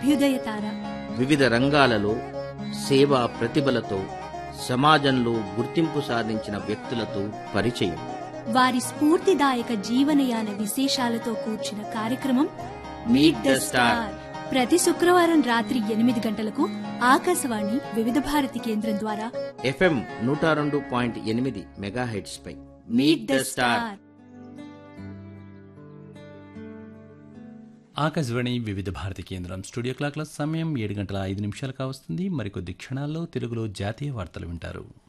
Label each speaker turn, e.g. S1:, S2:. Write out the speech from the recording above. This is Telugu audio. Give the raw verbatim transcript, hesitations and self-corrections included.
S1: అభ్యుదయతార.
S2: వివిధ రంగాలలో సేవా ప్రతిభలతో సమాజంలో గుర్తింపు సాధించిన వ్యక్తులతో పరిచయం,
S1: వారి స్ఫూర్తిదాయక జీవనయాన విశేషాలతో కూర్చిన కార్యక్రమం మీట్ ద స్టార్. ప్రతి శుక్రవారం రాత్రి ఎనిమిది గంటలకు ఆకాశవాణి వివిధ భారతి కేంద్రం ద్వారా
S2: ఎఫ్ఎం నూట రెండు పాయింట్ ఎనిమిది megahertz pi
S1: meet the star.
S3: Akashvani వివిధ భారతి కేంద్రం స్టూడియో క్లాక్ల సమయం ఏడు గంటల ఐదు నిమిషాలు కావస్తుంది. మరికొద్ది క్షణాల్లో తెలుగులో జాతీయ వార్తలు వింటారు.